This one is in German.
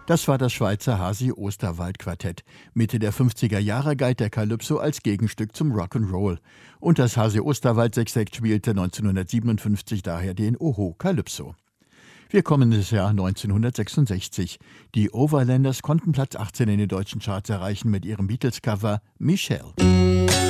Das war das Schweizer Hasi-Osterwald-Quartett. Mitte der 50er Jahre galt der Calypso als Gegenstück zum Rock'n'Roll. Und das Hasi-Osterwald-Sextett spielte 1957 daher den Oho Calypso. Wir kommen ins Jahr 1966. Die Overlanders konnten Platz 18 in den deutschen Charts erreichen mit ihrem Beatles-Cover Michelle.